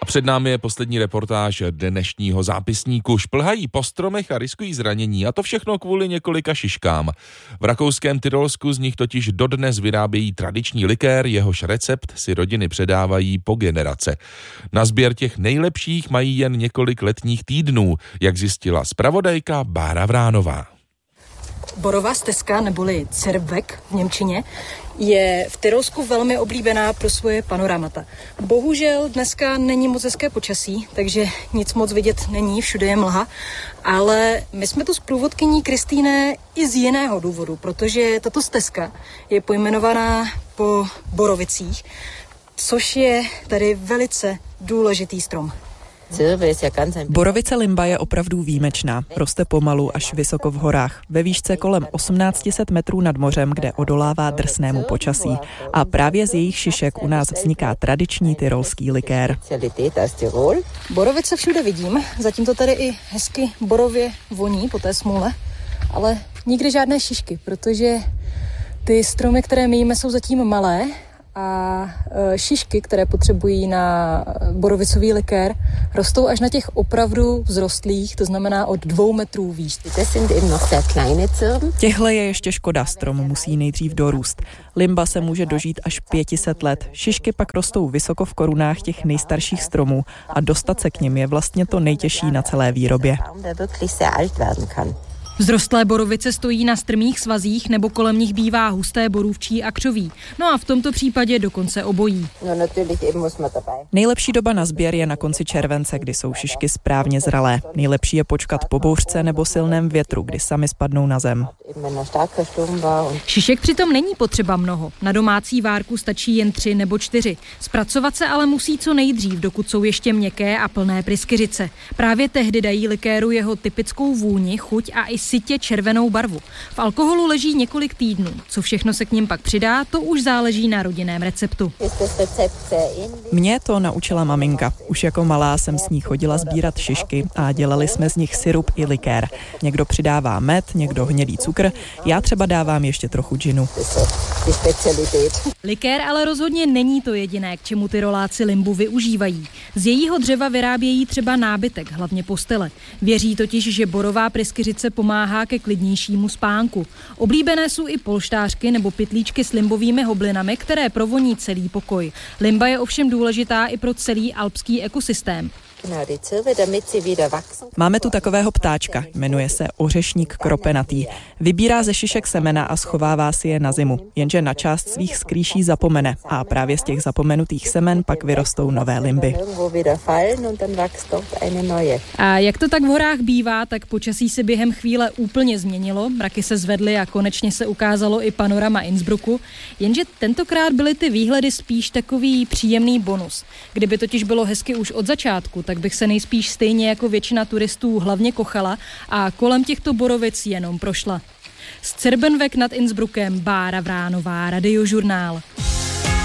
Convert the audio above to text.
Před námi je poslední reportáž dnešního zápisníku. Šplhají po stromech a riskují zranění, a to všechno kvůli několika šiškám. V rakouském Tyrolsku z nich totiž dodnes vyrábějí tradiční likér, jehož recept si rodiny předávají po generace. Na sběr těch nejlepších mají jen několik letních týdnů, jak zjistila zpravodajka Bára Vránová. Borová stezka, neboli Zervweg v němčině, je v Tyrolsku velmi oblíbená pro svoje panoramata. Bohužel dneska není moc hezké počasí, takže nic moc vidět není, všude je mlha, ale my jsme tu s průvodkyní Kristýne i z jiného důvodu, protože tato stezka je pojmenovaná po borovicích, což je tady velice důležitý strom. Borovice Limba je opravdu výjimečná. Roste pomalu až vysoko v horách, ve výšce kolem 1800 metrů nad mořem, kde odolává drsnému počasí. A právě z jejich šišek u nás vzniká tradiční tyrolský likér. Borovice všude vidím, zatím to tady i hezky borově voní po té smůle, ale nikdy žádné šišky, protože ty stromy, které my jíme, jsou zatím malé, a šišky, které potřebují na borovicový likér, rostou až na těch opravdu vzrostlých, to znamená od 2 metrů výš. Těhle je ještě škoda, strom musí nejdřív dorůst. Limba se může dožít až 500 let. Šišky pak rostou vysoko v korunách těch nejstarších stromů a dostat se k nim je vlastně to nejtěžší na celé výrobě. Vzrostlé borovice stojí na strmých svazích nebo kolem nich bývá husté borůvčí a křoví. No a v tomto případě dokonce obojí. Nejlepší doba na sběr je na konci července, kdy jsou šišky správně zralé. Nejlepší je počkat po bouřce nebo silném větru, kdy sami spadnou na zem. Šišek přitom není potřeba mnoho. Na domácí várku stačí jen 3 nebo 4. Zpracovat se ale musí co nejdřív, dokud jsou ještě měkké a plné pryskyřice. Právě tehdy dají likéru jeho typickou vůni, chuť a i sytě červenou barvu. V alkoholu leží několik týdnů. Co všechno se k ním pak přidá, to už záleží na rodinném receptu. Mě to naučila maminka. Už jako malá jsem s ní chodila sbírat šišky a dělali jsme z nich sirup i likér. Někdo přidává med, někdo hnědý cukr, já třeba dávám ještě trochu džinu. Likér ale rozhodně není to jediné, k čemu Tyroláci Limbu využívají. Z jejího dřeva vyrábějí třeba nábytek, hlavně postele. Věří totiž, že borová pryskyřice pomáhá ke klidnějšímu spánku. Oblíbené jsou i polštářky nebo pytlíčky s limbovými hoblinami, které provoní celý pokoj. Limba je ovšem důležitá i pro celý alpský ekosystém. Máme tu takového ptáčka, jmenuje se ořešník kropenatý. Vybírá ze šišek semena a schovává si je na zimu, jenže na část svých skrýší zapomene a právě z těch zapomenutých semen pak vyrostou nové limby. A jak to tak v horách bývá, tak počasí se během chvíle úplně změnilo, mraky se zvedly a konečně se ukázalo i panorama Innsbrucku, jenže tentokrát byly ty výhledy spíš takový příjemný bonus. Kdyby totiž bylo hezky už od začátku, tak bych se nejspíš stejně jako většina turistů hlavně kochala a kolem těchto borovic jenom prošla. Z Zervweg nad Innsbruckem Bára Vránová, Radiožurnál.